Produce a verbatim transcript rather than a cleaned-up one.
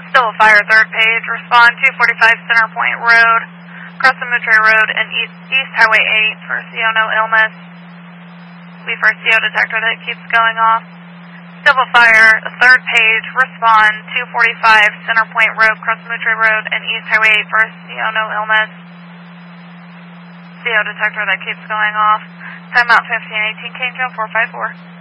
Still a fire, third page. Respond two forty-five Center Point Road, across the Moutre Road, and East, East Highway eight for C O no illness. We for C O detector that keeps going off. Still a fire, third page. Respond two forty-five Center Point Road, across the Moutre Road, and East Highway eight for C O no illness. C O detector that keeps going off. Timeout fifteen eighteen, K J four five four.